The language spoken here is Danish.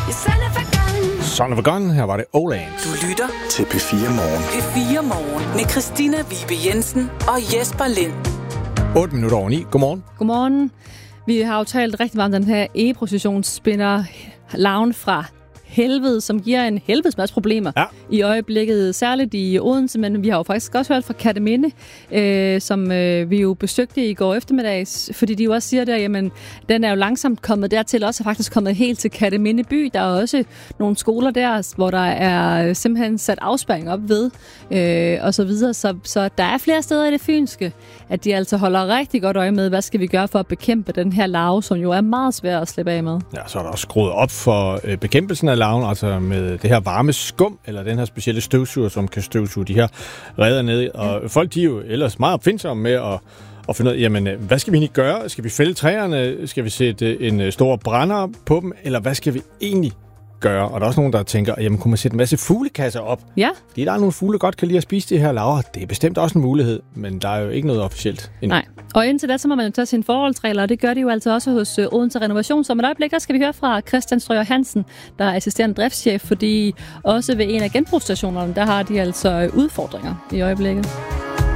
Son of a Gun, her var det Oland. Du lytter til P4 Morgen. P4 Morgen med Christina Vibe Jensen og Jesper Lind. 8 minutter over 9. Godmorgen. Godmorgen. Vi har jo talt rigtig meget om den her e-processionsspinner Lavn fra helvede, som giver en helvedes masse problemer i øjeblikket, særligt i Odense, men vi har jo faktisk også hørt fra Kerteminde, som vi jo besøgte i går eftermiddags, fordi de jo også siger der, jamen, den er jo langsomt kommet dertil, også er faktisk kommet helt til Kerteminde by. Der er også nogle skoler der, hvor der er simpelthen sat afspærring op ved, og så videre. Så der er flere steder i det fynske, at de altså holder rigtig godt øje med, hvad skal vi gøre for at bekæmpe den her larve, som jo er meget svær at slippe af med. Ja, så er der også skruet op for bekæmpelsen af larven, altså med det her varme skum, eller den her specielle støvsuger, som kan støvsuge de her reder ned. Og folk, de er jo ellers meget opfindsomme med at finde ud af, jamen, hvad skal vi egentlig gøre? Skal vi fælde træerne? Skal vi sætte en stor brænder på dem? Eller hvad skal vi egentlig gøre? Og der er også nogen, der tænker, jamen, kunne man sætte en masse fuglekasser op? Ja. Fordi der er nogle fugle, der godt kan lide at spise de her larver. Det er bestemt også en mulighed, men der er jo ikke noget officielt endnu. Nej. Og indtil da, så må man jo tage sine forholdsregler, og det gør de jo altså også hos Odense Renovation. Så om et øjeblik, der skal vi høre fra Christian Strøger Hansen, der er assisterende driftschef, fordi også ved en af genbrugsstationerne, der har de altså udfordringer i øjeblikket.